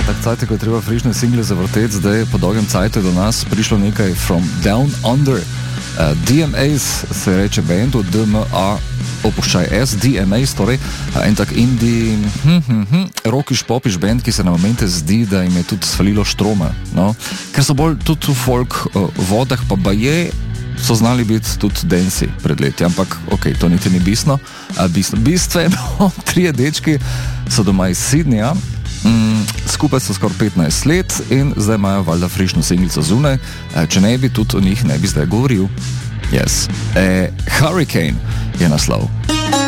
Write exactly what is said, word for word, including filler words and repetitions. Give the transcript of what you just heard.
tak cajt, ko je treba frišne single zavrteti, zdaj po dolgem cajtu do nas prišlo nekaj From Down Under. Uh, D M As se reče bandu, D M A opuščaj S, D M As, torej uh, en tak indie, hm, hm, hm, rockish popish band, ki se na momente zdi, da jim je tudi svalilo štroma, no? Ker so bolj tudi v folk uh, vodah, pa baje so znali biti tudi danci pred leti, ampak ok, to niti ni bistveno. Uh, bistveno, bistveno, trije dečki so doma iz Sydneyja, mm, skupaj so skoraj petnajst let in zdaj imajo valjda frišno singlico zunaj, uh, če ne bi tudi o njih ne bi zdaj govoril. Yes. Uh, Hurricane je naslov.